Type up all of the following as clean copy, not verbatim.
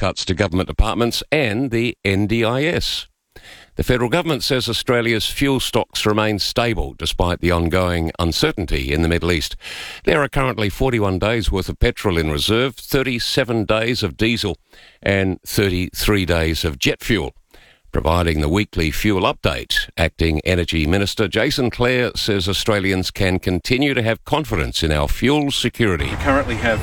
cuts to government departments and the NDIS. The federal government says Australia's fuel stocks remain stable despite the ongoing uncertainty in the Middle East. There are currently 41 days' worth of petrol in reserve, 37 days of diesel and 33 days of jet fuel. Providing the weekly fuel update, Acting Energy Minister Jason Clare says Australians can continue to have confidence in our fuel security. We currently have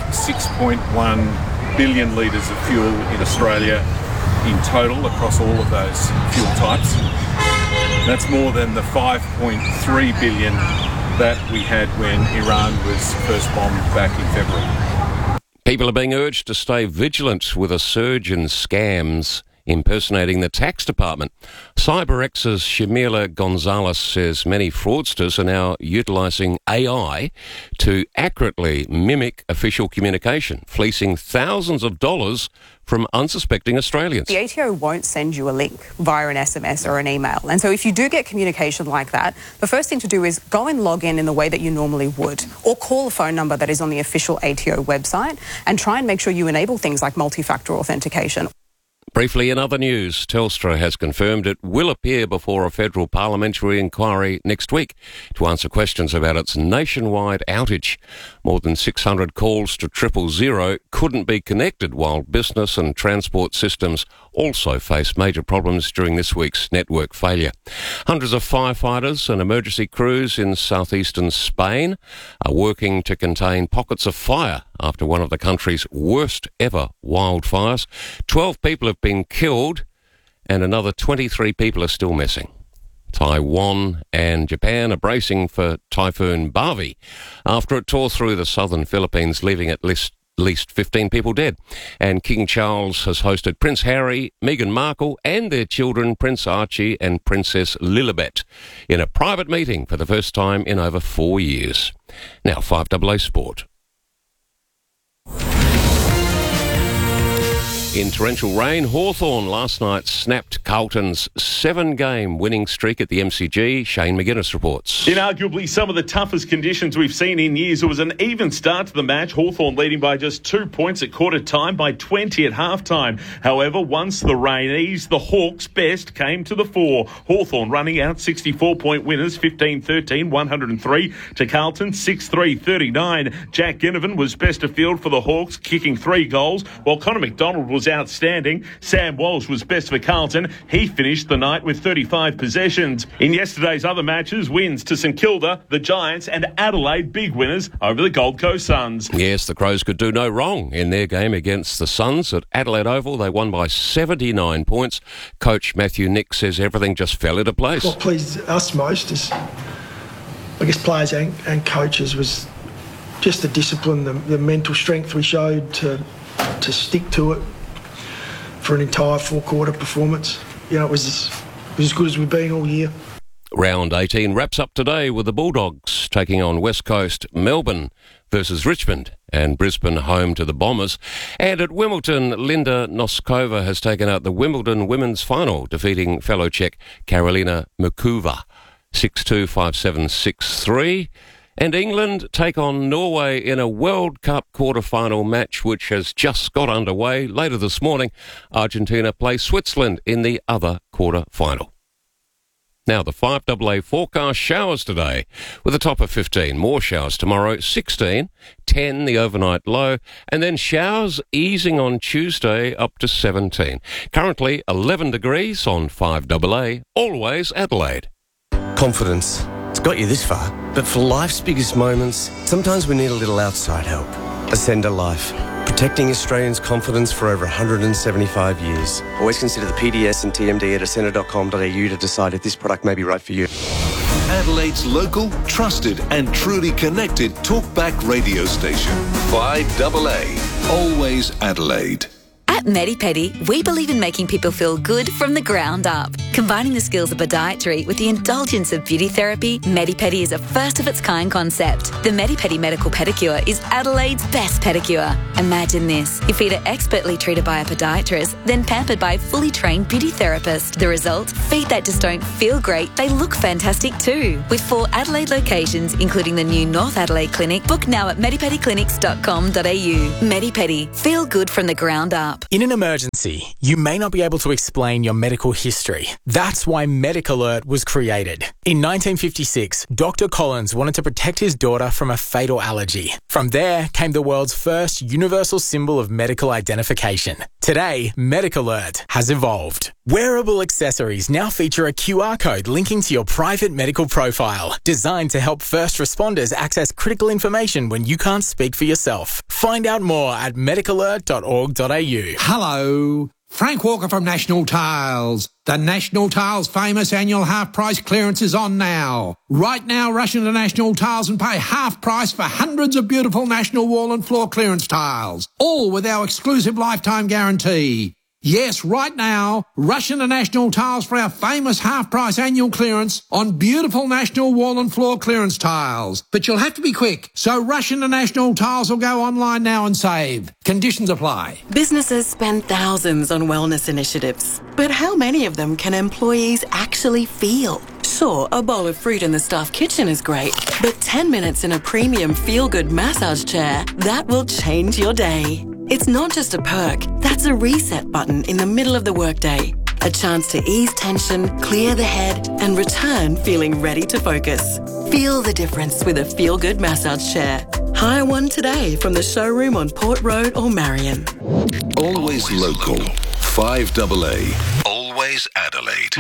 6.1 billion litres of fuel in Australia in total across all of those fuel types. That's more than the 5.3 billion that we had when Iran was first bombed back in February. People are being urged to stay vigilant with a surge in scams impersonating the tax department. CyberX's Shamila Gonzalez says many fraudsters are now utilising AI to accurately mimic official communication, fleecing thousands of dollars from unsuspecting Australians. The ATO won't send you a link via an SMS or an email. And so if you do get communication like that, the first thing to do is go and log in the way that you normally would, or call a phone number that is on the official ATO website and try and make sure you enable things like multi-factor authentication. Briefly, in other news, Telstra has confirmed it will appear before a federal parliamentary inquiry next week to answer questions about its nationwide outage. More than 600 calls to 000 couldn't be connected, while business and transport systems also face major problems during this week's network failure. Hundreds of firefighters and emergency crews in southeastern Spain are working to contain pockets of fire after one of the country's worst ever wildfires. 12 people have been killed and another 23 people are still missing. Taiwan and Japan are bracing for Typhoon Bavi after it tore through the southern Philippines, leaving at least 15 people dead. And King Charles has hosted Prince Harry, Meghan Markle and their children, Prince Archie and Princess Lilibet, in a private meeting for the first time in over 4 years. Now, 5AA Sport. In torrential rain, Hawthorn last night snapped Carlton's 7-game winning streak at the MCG. Shane McGuinness reports. In arguably some of the toughest conditions we've seen in years, it was an even start to the match. Hawthorn leading by just 2 points at quarter time, by 20 at half time. However, once the rain eased, the Hawks' best came to the fore. Hawthorn running out 64-point winners, 15-13, 103 to Carlton, 6-3, 39. Jack Ginnivan was best of field for the Hawks, kicking 3 goals, while Connor McDonald was outstanding. Sam Walsh was best for Carlton. He finished the night with 35 possessions. In yesterday's other matches, wins to St Kilda, the Giants and Adelaide, big winners over the Gold Coast Suns. Yes, the Crows could do no wrong in their game against the Suns at Adelaide Oval. They won by 79 points. Coach Matthew Nick says everything just fell into place. What pleased us most is, I guess, players and coaches was just the discipline, the mental strength we showed to stick to it for an entire 4-quarter performance. You know, it was as good as we've been all year. Round 18 wraps up today with the Bulldogs taking on West Coast, Melbourne versus Richmond, and Brisbane home to the Bombers. And at Wimbledon, Linda Noskova has taken out the Wimbledon women's final, defeating fellow Czech Karolina Muchova 6-2, 5-7, 6-3. And England take on Norway in a World Cup quarter-final match which has just got underway. Later this morning, Argentina play Switzerland in the other quarter-final. Now, the 5AA forecast: showers today with a top of 15. More showers tomorrow, 16, 10 the overnight low, and then showers easing on Tuesday up to 17. Currently 11 degrees on 5AA, always Adelaide. Confidence. It's got you this far, but for life's biggest moments, sometimes we need a little outside help. Ascender Life, protecting Australians' confidence for over 175 years. Always consider the PDS and TMD at ascender.com.au to decide if this product may be right for you. Adelaide's local, trusted and truly connected talkback radio station. 5AA, always Adelaide. At MediPedi, we believe in making people feel good from the ground up. Combining the skills of podiatry with the indulgence of beauty therapy, MediPedi is a first-of-its-kind concept. The MediPedi Medical Pedicure is Adelaide's best pedicure. Imagine this. Your feet are expertly treated by a podiatrist, then pampered by a fully trained beauty therapist. The result? Feet that just don't feel great, they look fantastic too. With 4 Adelaide locations, including the new North Adelaide Clinic, book now at medipediclinics.com.au. MediPedi. Feel good from the ground up. In an emergency, you may not be able to explain your medical history. That's why Medic Alert was created. In 1956, Dr. Collins wanted to protect his daughter from a fatal allergy. From there came the world's first universal symbol of medical identification. Today, Medic Alert has evolved. Wearable accessories now feature a QR code linking to your private medical profile, designed to help first responders access critical information when you can't speak for yourself. Find out more at medicalert.org.au. Hello, Frank Walker from National Tiles. The National Tiles famous annual half price clearance is on now. Right now, rush into National Tiles and pay half price for hundreds of beautiful National wall and floor clearance tiles, all with our exclusive lifetime guarantee. Yes, right now, rush into National Tiles for our famous half-price annual clearance on beautiful National wall and floor clearance tiles. But you'll have to be quick, so rush into National Tiles or go online now and save. Conditions apply. Businesses spend thousands on wellness initiatives, but how many of them can employees actually feel? Sure, a bowl of fruit in the staff kitchen is great, but 10 minutes in a premium feel-good massage chair, that will change your day. It's not just a perk, that's a reset button in the middle of the workday. A chance to ease tension, clear the head, and return feeling ready to focus. Feel the difference with a feel-good massage chair. Hire one today from the showroom on Port Road or Marion. Always local. 5AA. Always Adelaide.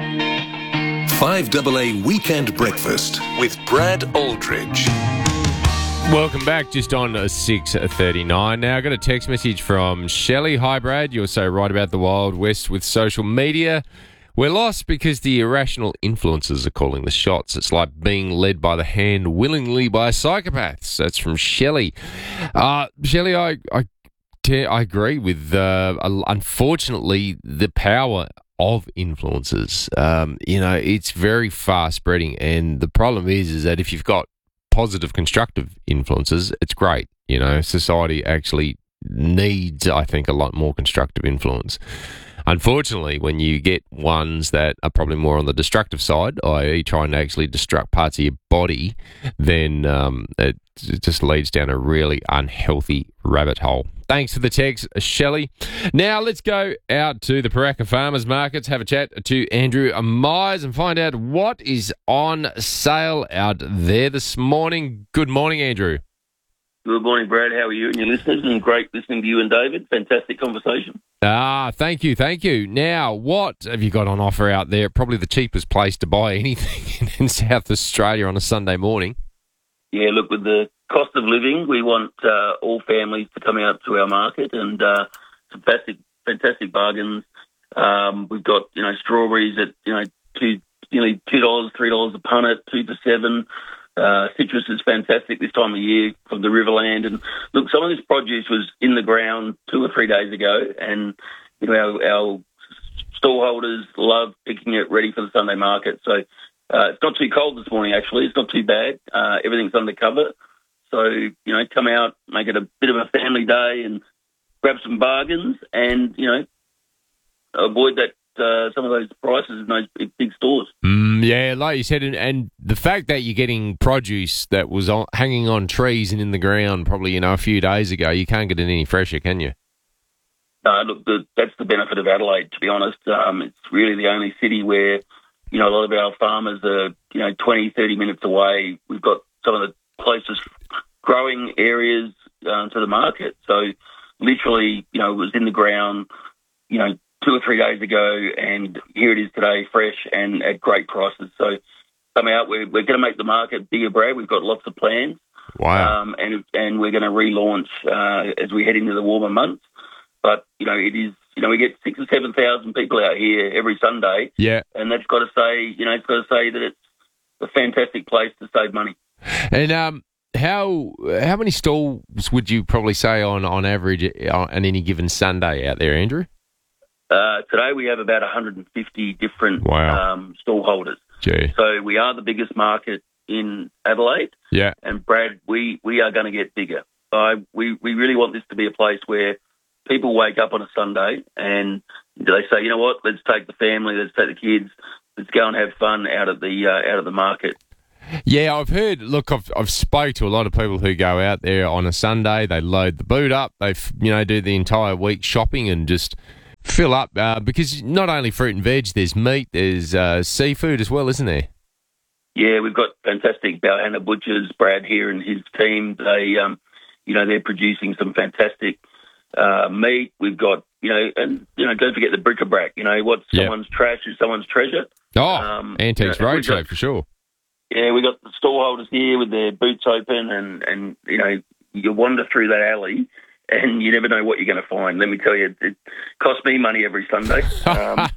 5AA Weekend Breakfast with Brad Aldridge. Welcome back, just on 6:39 now. I got a text message from Shelley. Hi, Brad. You're so right about the Wild West with social media. We're lost because the irrational influences are calling the shots. It's like being led by the hand willingly by psychopaths. That's from Shelley. Shelley, I agree with, unfortunately, the power of influences. It's very fast spreading, and the problem is that if you've got positive, constructive influences, it's great. Society actually needs, I think, a lot more constructive influence. Unfortunately, when you get ones that are probably more on the destructive side, i.e. trying to actually destruct parts of your body, then it just leads down a really unhealthy rabbit hole. Thanks for the text, Shelley. Now let's go out to the Paraka Farmers Markets, have a chat to Andrew Myers and find out what is on sale out there this morning. Good morning, Andrew. Good morning, Brad. How are you and your listeners? And great listening to you and David. Fantastic conversation. Thank you. Now, what have you got on offer out there? Probably the cheapest place to buy anything in South Australia on a Sunday morning. Yeah, look, with the cost of living, we want all families to come out to our market, and some fantastic bargains. We've got strawberries at $2, $3 a punnet, 2 for $7. Citrus is fantastic this time of year from the Riverland, and look, some of this produce was in the ground 2 or 3 days ago, and our stallholders love picking it ready for the Sunday market. So it's not too cold this morning, actually. It's not too bad. Everything's under cover. So, come out, make it a bit of a family day and grab some bargains and, avoid that some of those prices in those big stores. Yeah, like you said, and the fact that you're getting produce that was hanging on trees and in the ground probably, a few days ago, you can't get it any fresher, can you? Look, that's the benefit of Adelaide, to be honest. It's really the only city where, a lot of our farmers are, 20, 30 minutes away. We've got some of the closest growing areas to the market. So literally, it was in the ground, 2 or 3 days ago, and here it is today, fresh and at great prices. So come out. We're going to make the market bigger, Brad. We've got lots of plans. Wow. And we're going to relaunch as we head into the warmer months. But, it is, we get 6,000 or 7,000 people out here every Sunday. Yeah. And that's got to say, that it's a fantastic place to save money. And how many stalls would you probably say on average on any given Sunday out there, Andrew? Today we have about 150 different stall holders. Gee. So we are the biggest market in Adelaide. Yeah. And Brad, we are going to get bigger. We really want this to be a place where people wake up on a Sunday and they say, you know what, let's take the family, let's take the kids, let's go and have fun out of the market. Yeah, I've heard. Look, I've spoke to a lot of people who go out there on a Sunday. They load the boot up. They do the entire week shopping and just fill up because not only fruit and veg, there's meat, there's seafood as well, isn't there? Yeah, we've got fantastic Balhana butchers, Brad here and his team. They, they're producing some fantastic meat. We've got, don't forget the bric-a-brac. What's someone's trash is someone's treasure. Oh, Antiques Roadshow for sure. Yeah, we got the stallholders here with their boots open, and you wander through that alley, and you never know what you're going to find. Let me tell you, it costs me money every Sunday. I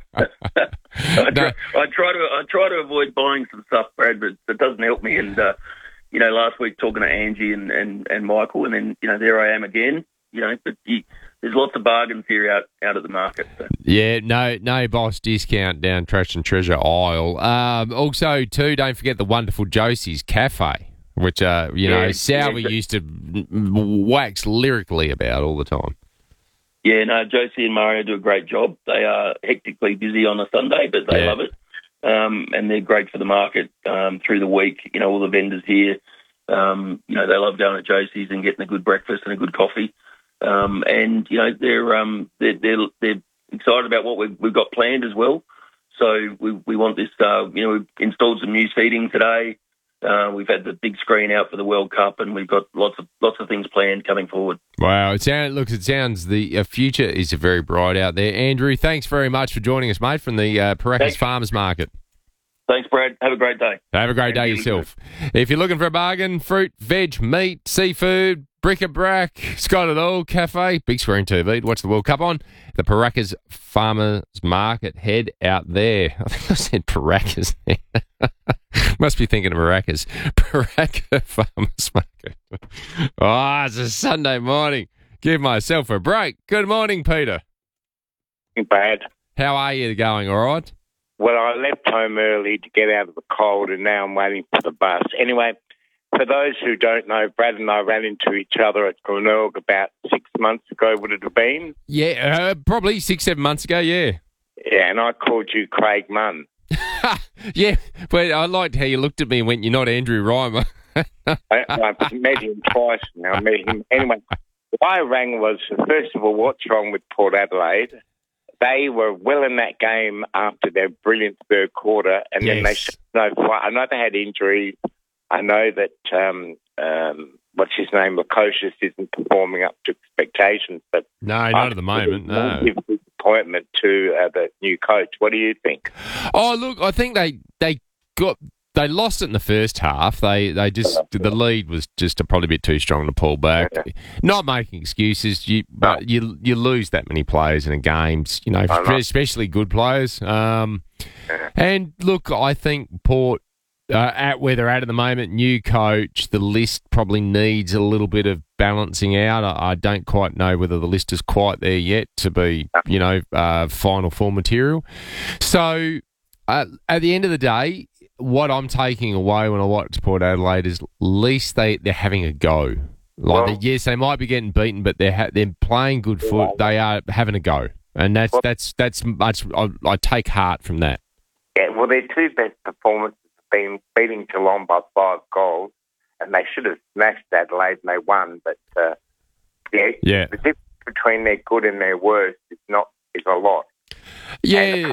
try to avoid buying some stuff, Brad, but it doesn't help me. And last week talking to Angie and Michael, and then there I am again. But there's lots of bargains here out at the market. So. Yeah, no boss discount down Trash and Treasure aisle. Also, too, don't forget the wonderful Josie's Cafe, which Salvi used to wax lyrically about all the time. Yeah, no, Josie and Mario do a great job. They are hectically busy on a Sunday, but they love it, and they're great for the market through the week. All the vendors here, they love going at Josie's and getting a good breakfast and a good coffee. They're excited about what we've got planned as well. So we want this. We've installed some new seating today. We've had the big screen out for the World Cup, and we've got lots of things planned coming forward. Wow, it sounds the future is very bright out there. Andrew, thanks very much for joining us, mate, from the Paracas Farmers Market. Thanks, Brad. Have a great day. Have a great day yourself. If you're looking for a bargain, fruit, veg, meat, seafood, bric-a-brac, it's got it all. Cafe, big screen TV to watch the World Cup on. The Paracas Farmers Market. Head out there. I think I said Paracas there. Must be thinking of Maracas. Paracas Farmers Market. Oh, it's a Sunday morning. Give myself a break. Good morning, Peter. Bad. How are you going? All right? Well, I left home early to get out of the cold, and now I'm waiting for the bus. Anyway, for those who don't know, Brad and I ran into each other at Glenelg about 6 months ago, would it have been? Yeah, probably 6-7 months ago, yeah. Yeah, and I called you Craig Munn. Yeah, but I liked how you looked at me and went, "You're not Andrew Reimer." I've met him twice now. Anyway, why I rang was, first of all, what's wrong with Port Adelaide? They were well in that game after their brilliant third quarter, and then they showed no fight. I know they had injuries. I know that what's his name, Lukosius, isn't performing up to expectations. But no, not at the moment. No. Give disappointment to the new coach. What do you think? Oh, look, I think they lost it in the first half. They just the lead was just probably a bit too strong to pull back. Yeah. Not making excuses, but you lose that many players in a game. Especially good players. And look, I think Port. At where they're at the moment, new coach, the list probably needs a little bit of balancing out. I don't quite know whether the list is quite there yet to be, final form material. So, at the end of the day, what I'm taking away when I watch Port Adelaide is at least they're having a go. Yes, they might be getting beaten, but they're playing good foot. They are having a go, and that's much. I take heart from that. Yeah, well, their two best performances been beating Geelong by 5 goals, and they should have smashed Adelaide and they won. But the difference between their good and their worst is a lot. Yeah.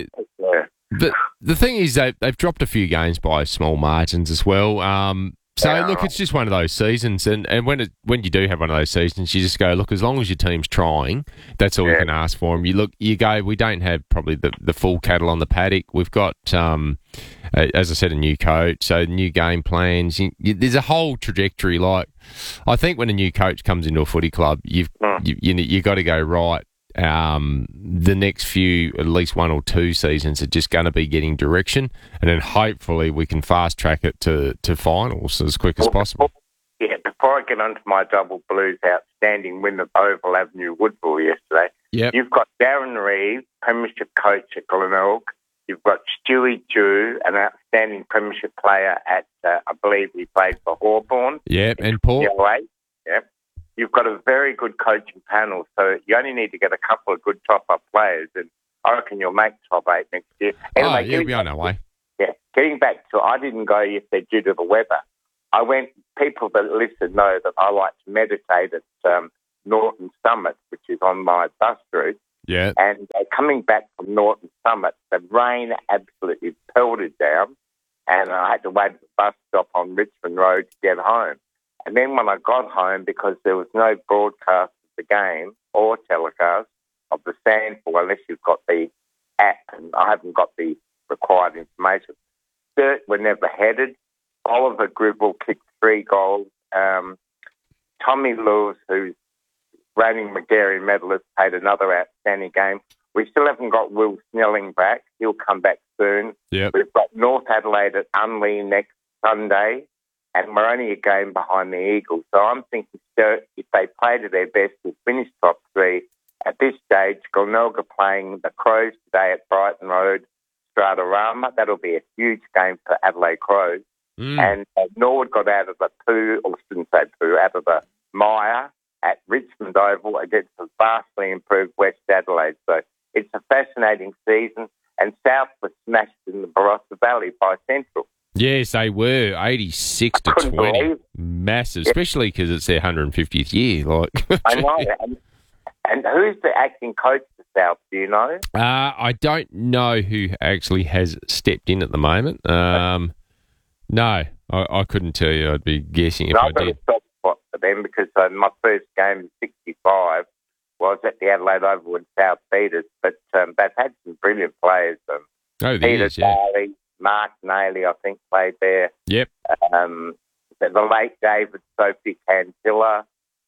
The thing is that they've dropped a few games by small margins as well. Look, it's just one of those seasons, and when you do have one of those seasons, you just go, look, as long as your team's trying, that's all you can ask for them. You go, we don't have probably the full cattle on the paddock. We've got, as I said, a new coach, so new game plans. There's a whole trajectory. Like, I think when a new coach comes into a footy club, you've got to go right. The next few, at least 1 or 2 seasons, are just going to be getting direction, and then hopefully we can fast track it to finals as quick as possible. Before I get onto my double blues, outstanding win of Oval Avenue Woodville yesterday. Yep. You've got Darren Reeves, Premiership coach at Glenelg. You've got Stewie Jew, an outstanding Premiership player at, I believe he played for Hawthorn. Yep, and Paul. Yep. You've got a very good coaching panel, so you only need to get a couple of good top-up players, and I reckon you'll make top 8 next year. Anyway, you'll be on our way. Yeah, getting back to, I didn't go yesterday due to the weather. I went, people that listen know that I like to meditate at Norton Summit, which is on my bus route. Yeah. And coming back from Norton Summit, the rain absolutely pelted down, and I had to wait at the bus stop on Richmond Road to get home. And then when I got home, because there was no broadcast of the game or telecast of the SANFL unless you've got the app, and I haven't got the required information. Sturt were never headed. Oliver Gribble kicked 3 goals. Tommy Lewis, who's reigning Magarey medalist, played another outstanding game. We still haven't got Will Snelling back. He'll come back soon. Yep. We've got North Adelaide at Unley next Sunday, and we're only a game behind the Eagles. So I'm thinking Sturt, if they play to their best, will finish top 3. At this stage, Glenelga playing the Crows today at Brighton Road, Stratorama. That'll be a huge game for Adelaide Crows. And Norwood got out of the out of the mire at Richmond Oval against the vastly improved West Adelaide. So it's a fascinating season, and South was smashed in the Barossa Valley by Central. Yes, they were 86-20, massive, especially because it's their 150th year. I know. And who's the acting coach for South? Do you know? I don't know who actually has stepped in at the moment. No, I couldn't tell you. I'd be guessing if I did. I've got a soft spot for them because my first game in 65 was at the Adelaide Oval when South beat us, but they've had some brilliant players. Peter Daly, Mark Nayley, I think, played there. Yep. The late David Sophie Cantilla.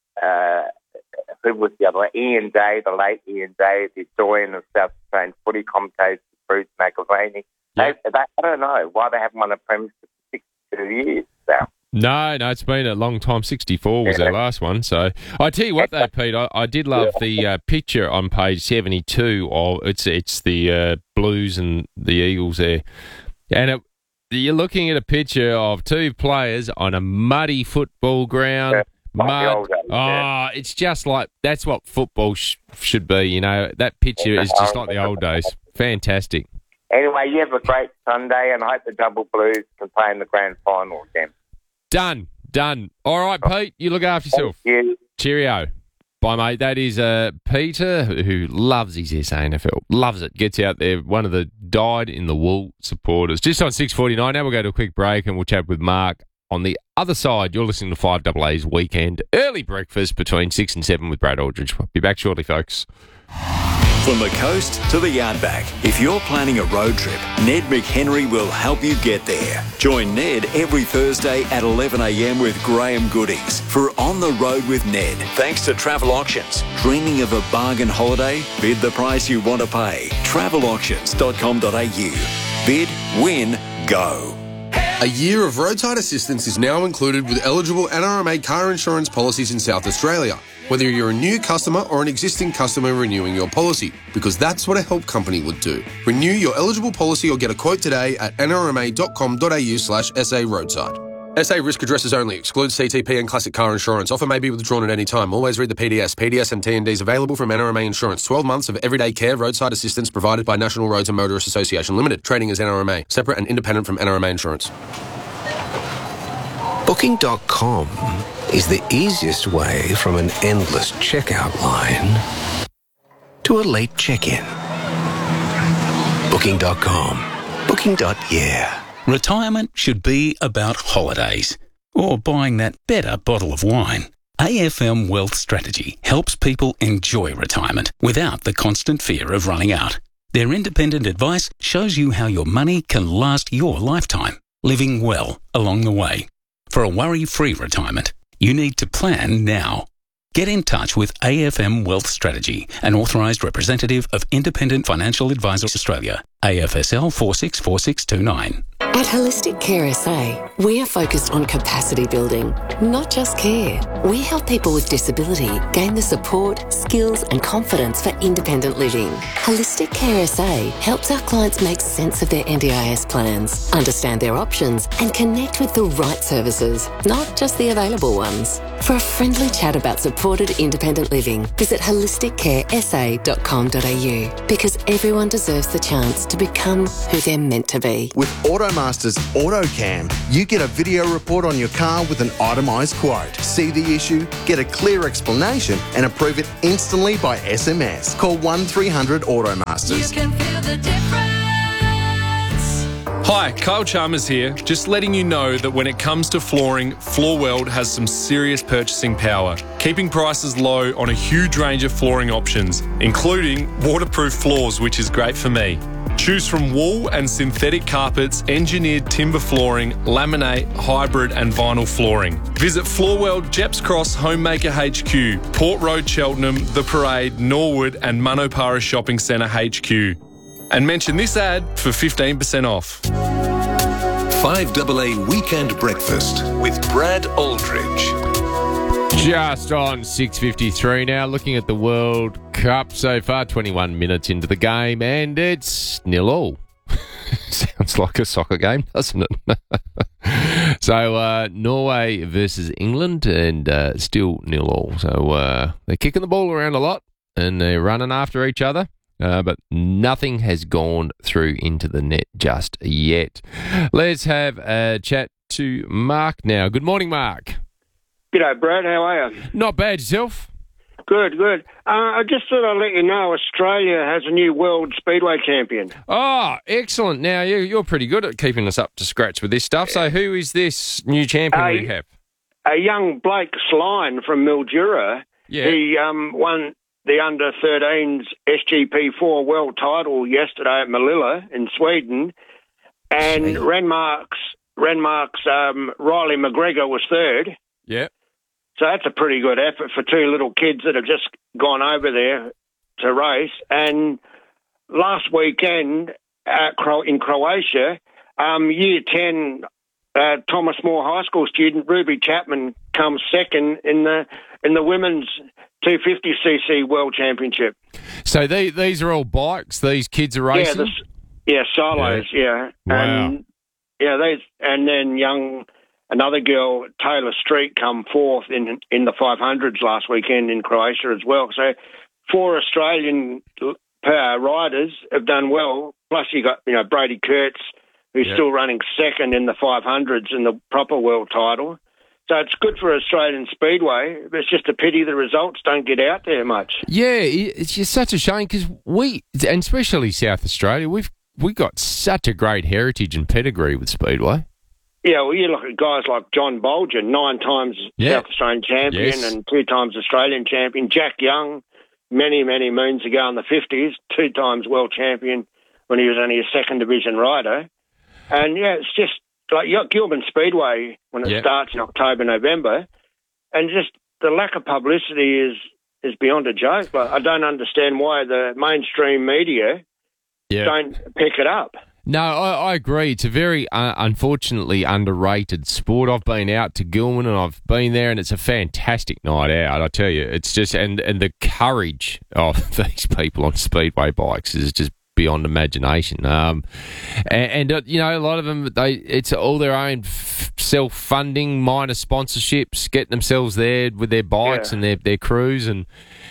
Who was the other one? Ian Day, the late Ian Day, the historian of South Australian footy, commentator Bruce McAvaney. Yep. I don't know why they haven't won a premiership for 62 years now. No, it's been a long time. 64 was their last one. So I tell you what, though, Pete, I did love the picture on page 72 of it's the Blues and the Eagles there, and you're looking at a picture of 2 players on a muddy football ground. Mud. It's just like that's what football should be. You know, that picture is just like the old days. Fantastic. Anyway, you have a great Sunday, and I hope the Double Blues can play in the grand final again. Done. All right, Pete, you look after yourself. Thank you. Cheerio. Bye, mate. That is Peter, who loves his SANFL. Loves it. Gets out there. One of the dyed-in-the-wool supporters. Just on 6:49. Now we'll go to a quick break, and we'll chat with Mark. On the other side, you're listening to 5AA's Weekend Early Breakfast between 6 and 7 with Brad Aldridge. Be back shortly, folks. From the coast to the Outback, if you're planning a road trip, Ned McHenry will help you get there. Join Ned every Thursday at 11 a.m. with Graham Goodings for On the Road with Ned. Thanks to Travel Auctions. Dreaming of a bargain holiday? Bid the price you want to pay. travelauctions.com.au. Bid, win, go. A year of roadside assistance is now included with eligible NRMA car insurance policies in South Australia, whether you're a new customer or an existing customer renewing your policy, because that's what a help company would do. Renew your eligible policy or get a quote today at nrma.com.au/SA roadside. SA risk addresses only. Excludes CTP and classic car insurance. Offer may be withdrawn at any time. Always read the PDS. PDS and TNDs available from NRMA Insurance. 12 months of everyday care roadside assistance provided by National Roads and Motorists Association Limited. Trading as NRMA. Separate and independent from NRMA Insurance. Booking.com is the easiest way from an endless checkout line to a late check-in. Booking.com. Booking.yeah. Retirement should be about holidays or buying that better bottle of wine. AFM Wealth Strategy helps people enjoy retirement without the constant fear of running out. Their independent advice shows you how your money can last your lifetime, living well along the way. For a worry-free retirement, you need to plan now. Get in touch with AFM Wealth Strategy, an authorised representative of Independent Financial Advisors Australia, AFSL 464629. At Holistic Care SA, we are focused on capacity building, not just care. We help people with disability gain the support, skills and confidence for independent living. Holistic Care SA helps our clients make sense of their NDIS plans, understand their options and connect with the right services, not just the available ones. For a friendly chat about supported independent living, visit holisticcaresa.com.au, because everyone deserves the chance to become who they're meant to be. With Automark Automasters AutoCam, you get a video report on your car with an itemised quote. See the issue, get a clear explanation and approve it instantly by SMS. Call 1300 Automasters. You can feel the difference. Hi, Kyle Chalmers here. Just letting you know that when it comes to flooring, Floorworld has some serious purchasing power, keeping prices low on a huge range of flooring options, including waterproof floors, which is great for me. Choose from wool and synthetic carpets, engineered timber flooring, laminate, hybrid and vinyl flooring. Visit Floorworld, Jeps Cross, Homemaker HQ, Port Road, Cheltenham, The Parade, Norwood and Manopara Shopping Centre HQ. And mention this ad for 15% off. 5AA Weekend Breakfast with Brad Aldridge. Just on 6:53 now, looking at the World Cup so far, 21 minutes into the game, and it's 0-0. Sounds like a soccer game, doesn't it? So Norway versus England, and still 0-0. So they're kicking the ball around a lot, and they're running after each other. But nothing has gone through into the net just yet. Let's have a chat to Mark now. Good morning, Mark. G'day, Brad. How are you? Not bad. Yourself? Good, good. I just thought I'd let you know Australia has a new World Speedway champion. Oh, excellent. Now, you're pretty good at keeping us up to scratch with this stuff. So who is this new champion we have? A young Blake Sline from Mildura. Yeah. He won the under-13s SGP4 world title yesterday at Melilla in Sweden. And Renmark's Riley McGregor was third. Yeah. So that's a pretty good effort for two little kids that have just gone over there to race. And last weekend in Croatia, Year 10 Thomas More High School student Ruby Chapman comes second in the women's 250cc World Championship. So these are all bikes these kids are racing? Solos, yeah. Wow. And then another girl, Taylor Street, come fourth in the 500s last weekend in Croatia as well. So 4 Australian riders have done well. Plus you got Brady Kurtz, who's still running second in the 500s in the proper world title. So it's good for Australian Speedway. It's just a pity the results don't get out there much. Yeah, it's just such a shame because and especially South Australia, we got such a great heritage and pedigree with Speedway. Yeah, well, you look at guys like John Bolger, 9 times South Australian champion and 2 times Australian champion. Jack Young, many, many moons ago in the 50s, 2 times world champion when he was only a second division rider. And, it's just like Gilman Speedway when it starts in October, November, and just the lack of publicity is beyond a joke. Like, I don't understand why the mainstream media don't pick it up. No, I agree. It's a very, unfortunately, underrated sport. I've been out to Gilman and I've been there, and it's a fantastic night out, I tell you. It's just, and the courage of these people on speedway bikes is just beyond imagination. A lot of them, it's all their own self-funding, minor sponsorships, getting themselves there with their bikes and their crews. And,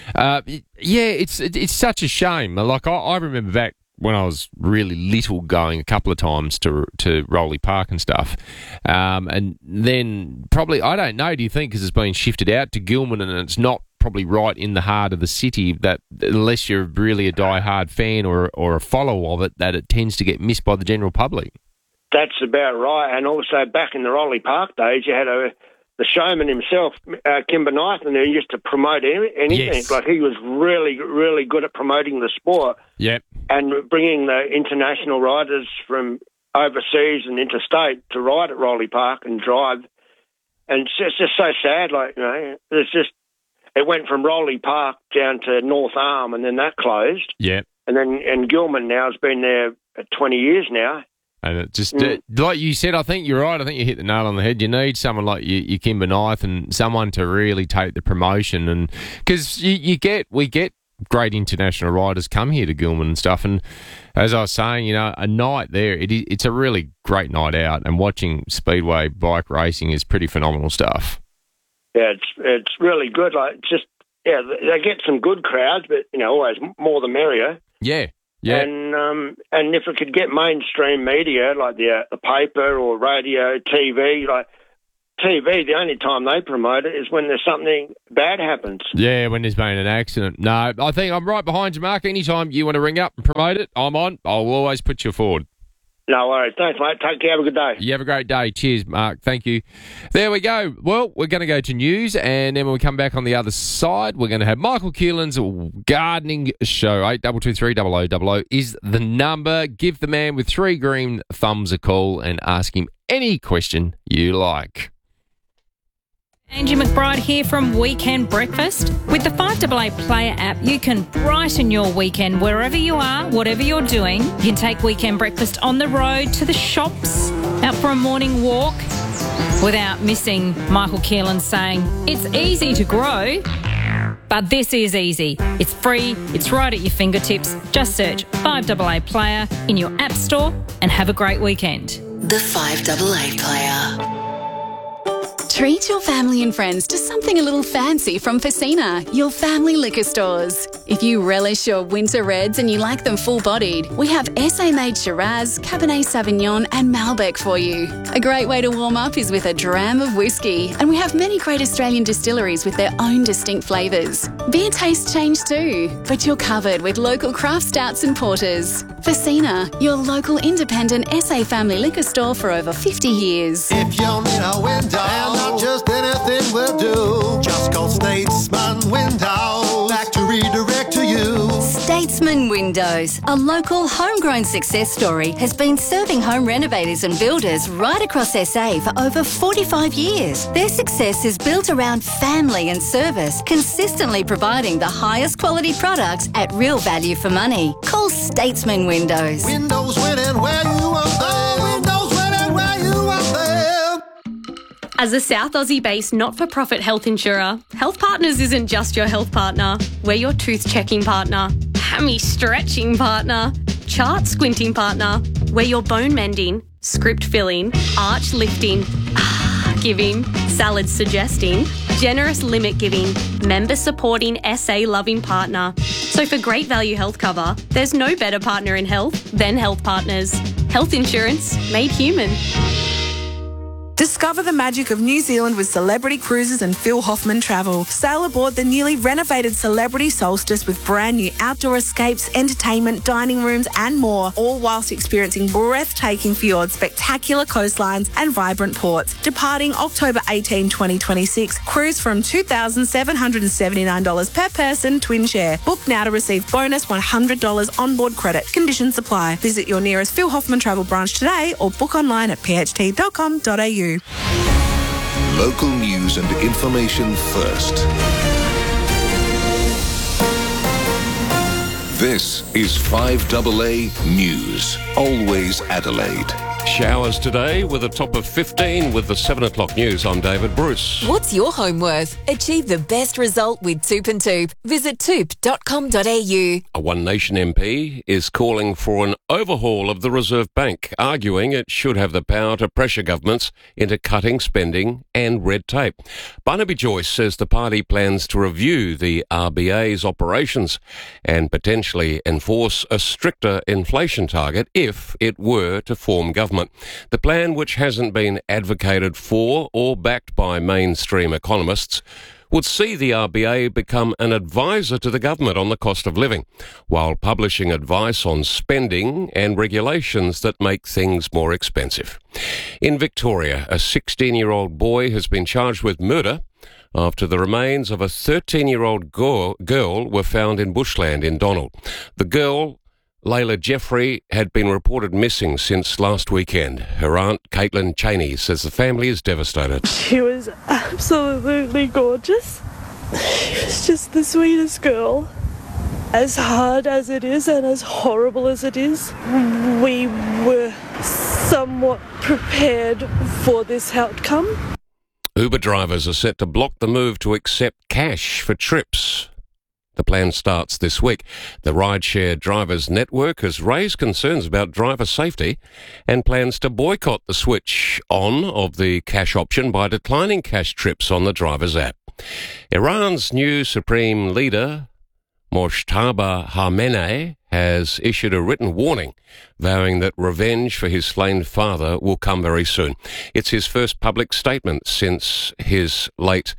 it's such a shame. Like, I remember back when I was really little going a couple of times to Rowley Park and stuff. And then probably, I don't know, do you think, because it's been shifted out to Gilman and it's not probably right in the heart of the city, that unless you're really a die-hard fan or a follower of it, that it tends to get missed by the general public? That's about right. And also back in the Rowley Park days, you had the showman himself, Kimber Nathan, who used to promote anything. Yes. Like, he was really, really good at promoting the sport. Yep. And bringing the international riders from overseas and interstate to ride at Rowley Park and drive. And it's just so sad. Like, it went from Rowley Park down to North Arm, and then that closed. Yeah. And Gilman now has been there 20 years now. And it just, like you said, I think you're right. I think you hit the nail on the head. You need someone like you Kimber Nathan, someone to really take the promotion. And because we get great international riders come here to Gilman and stuff. And as I was saying, a night there, it's a really great night out. And watching speedway bike racing is pretty phenomenal stuff. Yeah, it's really good. Like, they get some good crowds, but always more the merrier. Yeah. Yeah. And if it could get mainstream media like the paper or radio, TV, like TV, the only time they promote it is when there's something bad happens. Yeah, when there's been an accident. No, I think I'm right behind you, Mark. Anytime you want to ring up and promote it, I'm on. I'll always put you forward. No worries. Thanks, mate. Take care. Have a good day. You have a great day. Cheers, Mark. Thank you. There we go. Well, we're going to go to news, and then when we come back on the other side, we're going to have Michael Keelan's gardening show. 8223 0000 is the number. Give the man with 3 green thumbs a call and ask him any question you like. Angie McBride here from Weekend Breakfast. With the 5AA Player app, you can brighten your weekend wherever you are, whatever you're doing. You can take Weekend Breakfast on the road, to the shops, out for a morning walk, without missing Michael Keelan saying, it's easy to grow, but this is easy. It's free, it's right at your fingertips. Just search 5AA Player in your app store and have a great weekend. The 5AA Player. Treat your family and friends to something a little fancy from Facina, your family liquor stores. If you relish your winter reds and you like them full-bodied, we have SA-made Shiraz, Cabernet Sauvignon and Malbec for you. A great way to warm up is with a dram of whiskey, and we have many great Australian distilleries with their own distinct flavours. Beer tastes change too, but you're covered with local craft stouts and porters. Facina, your local independent SA family liquor store for over 50 years. If you need a window, and not just anything will do, just call Statesman Windows. Back to redirect to you. Statesman Windows, a local homegrown success story, has been serving home renovators and builders right across SA for over 45 years. Their success is built around family and service, consistently providing the highest quality products at real value for money. Call Statesman Windows. Windows winning where you want them. Windows winning where you want them. As a South Aussie-based not-for-profit health insurer, Health Partners isn't just your health partner. We're your tooth-checking partner, hammy-stretching partner, chart-squinting partner. We're your bone-mending, script-filling, arch-lifting, giving, salad-suggesting, generous limit-giving, member-supporting, SA-loving partner. So for great value health cover, there's no better partner in health than Health Partners. Health insurance made human. Discover the magic of New Zealand with Celebrity Cruises and Phil Hoffman Travel. Sail aboard the newly renovated Celebrity Solstice with brand new outdoor escapes, entertainment, dining rooms and more, all whilst experiencing breathtaking fjords, spectacular coastlines and vibrant ports. Departing October 18, 2026. Cruise from $2,779 per person, twin share. Book now to receive bonus $100 onboard credit. Conditions apply. Visit your nearest Phil Hoffman Travel branch today or book online at pht.com.au. Local news and information first. This is 5AA News. Always Adelaide. Showers today with a top of 15 with the 7 o'clock news. I'm David Bruce. What's your home worth? Achieve the best result with Toop and Toop. Visit toop.com.au. A One Nation MP is calling for an overhaul of the Reserve Bank, arguing it should have the power to pressure governments into cutting spending and red tape. Barnaby Joyce says the party plans to review the RBA's operations and potentially enforce a stricter inflation target if it were to form government. The plan, which hasn't been advocated for or backed by mainstream economists, would see the RBA become an advisor to the government on the cost of living, while publishing advice on spending and regulations that make things more expensive. In Victoria, a 16-year-old boy has been charged with murder after the remains of a 13-year-old girl were found in bushland in Donald. The girl, Layla Jeffrey, had been reported missing since last weekend. Her aunt, Caitlin Cheney, says the family is devastated. She was absolutely gorgeous. She was just the sweetest girl. As hard as it is and as horrible as it is, we were somewhat prepared for this outcome. Uber drivers are set to block the move to accept cash for trips. The plan starts this week. The rideshare drivers network has raised concerns about driver safety and plans to boycott the switch on of the cash option by declining cash trips on the driver's app. Iran's new supreme leader, Mojtaba Khamenei, has issued a written warning vowing that revenge for his slain father will come very soon. It's his first public statement since his late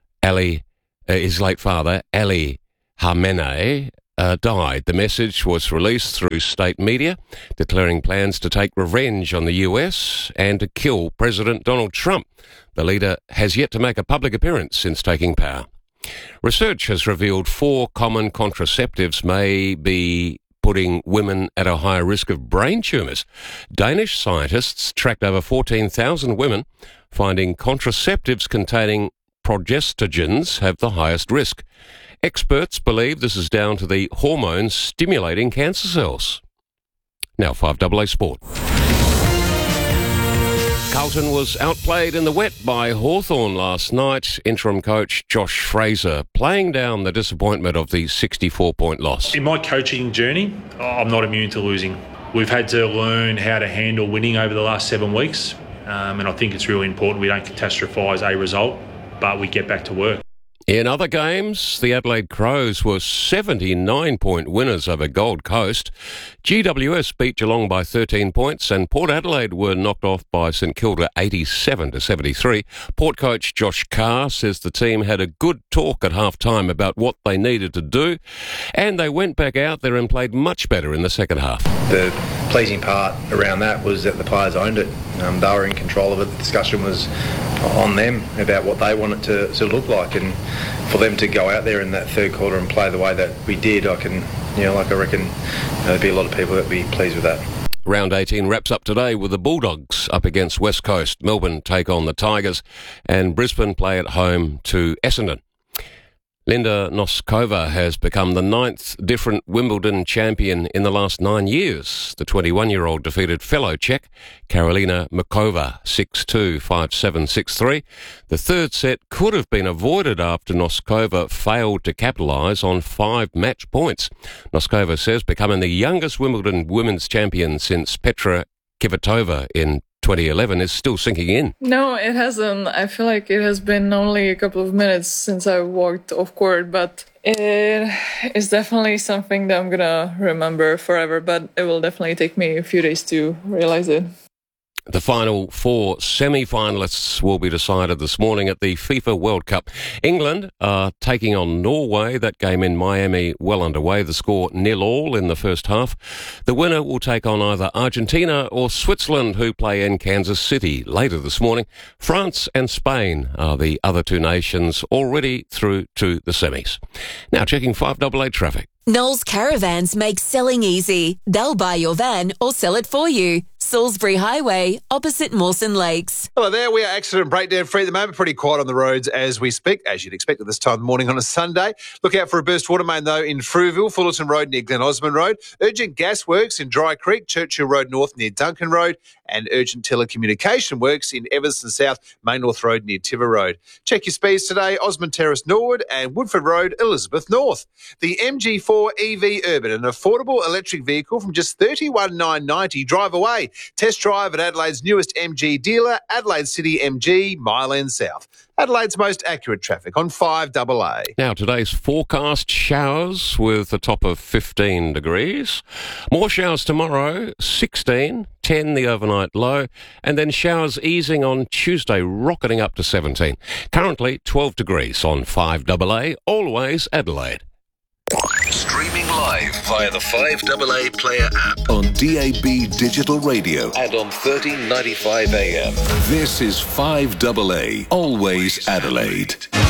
father, Ali Khamenei, died. The message was released through state media, declaring plans to take revenge on the US and to kill President Donald Trump. The leader has yet to make a public appearance since taking power. Research has revealed 4 common contraceptives may be putting women at a higher risk of brain tumours. Danish scientists tracked over 14,000 women, finding contraceptives containing progestogens have the highest risk. Experts believe this is down to the hormones stimulating cancer cells. Now 5AA Sport. Carlton was outplayed in the wet by Hawthorn last night. Interim coach Josh Fraser playing down the disappointment of the 64-point loss. In my coaching journey, I'm not immune to losing. We've had to learn how to handle winning over the last 7 weeks, and I think it's really important we don't catastrophise a result, but we get back to work. In other games, the Adelaide Crows were 79-point winners over Gold Coast. GWS beat Geelong by 13 points and Port Adelaide were knocked off by St Kilda 87-73. Port coach Josh Carr says the team had a good talk at half-time about what they needed to do, and they went back out there and played much better in the second half. The pleasing part around that was that the players owned it. They were in control of it. The discussion was on them about what they wanted to look like, and for them to go out there in that third quarter and play the way that we did, I reckon there'd be a lot of people that'd be pleased with that. Round 18 wraps up today with the Bulldogs up against West Coast. Melbourne take on the Tigers and Brisbane play at home to Essendon. Linda Noskova has become the 9th different Wimbledon champion in the last 9 years. The 21-year-old defeated fellow Czech Karolina Mukova 6-2, 5-7, 6-3. The third set could have been avoided after Noskova failed to capitalise on 5 match points. Noskova says becoming the youngest Wimbledon women's champion since Petra Kvitova in 2011 is still sinking in. No, it hasn't. I feel like it has been only a couple of minutes since I walked off court, but it is definitely something that I'm gonna remember forever, but it will definitely take me a few days to realize it. The final 4 semi-finalists will be decided this morning at the FIFA World Cup. England are taking on Norway. That game in Miami well underway. The score 0-0 in the first half. The winner will take on either Argentina or Switzerland, who play in Kansas City later this morning. France and Spain are the other 2 nations already through to the semis. Now checking 5AA traffic. Knowles Caravans make selling easy. They'll buy your van or sell it for you. Salisbury Highway, opposite Mawson Lakes. Hello there. We are accident breakdown free at the moment. Pretty quiet on the roads as we speak, as you'd expect at this time of the morning on a Sunday. Look out for a burst water main, though, in Frueville, Fullerton Road near Glen Osmond Road. Urgent gas works in Dry Creek, Churchill Road North near Duncan Road. And urgent telecommunication works in Everston South, Main North Road near Tiver Road. Check your speeds today, Osmond Terrace Norwood and Woodford Road, Elizabeth North. The MG4 EV Urban, an affordable electric vehicle from just $31,990. Drive away. Test drive at Adelaide's newest MG dealer, Adelaide City MG, Mile End South. Adelaide's most accurate traffic on 5AA. Now, today's forecast: showers with a top of 15 degrees. More showers tomorrow, 16, 10 the overnight low, and then showers easing on Tuesday, rocketing up to 17. Currently 12 degrees on 5AA, always Adelaide. Streaming live via the 5AA Player app on DAB Digital Radio and on 1395 AM. This is 5AA, always Adelaide.